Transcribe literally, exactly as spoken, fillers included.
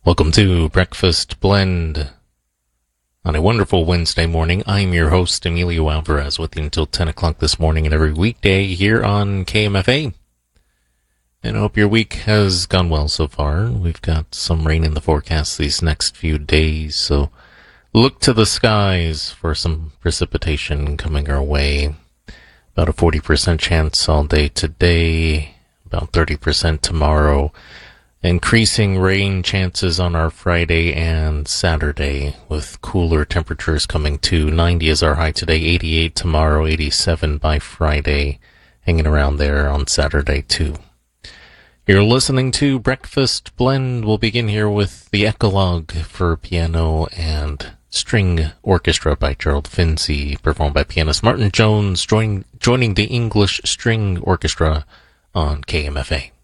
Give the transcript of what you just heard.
Welcome to Breakfast Blend. On a wonderful Wednesday morning, I'm your host, Emilio Alvarez, with you until ten o'clock this morning and every weekday here on K M F A. And I hope your week has gone well so far. We've got some rain in the forecast these next few days, so look to the skies for some precipitation coming our way. About a forty percent chance all day today, about thirty percent tomorrow. Increasing rain chances on our Friday and Saturday, with cooler temperatures coming to ninety is our high today, eighty-eight tomorrow, eighty-seven by Friday, hanging around there on Saturday too. You're listening to Breakfast Blend. We'll begin here with the Eclogue for piano and string orchestra by Gerald Finzi, performed by pianist Martin Jones, join, joining the English String Orchestra on K M F A.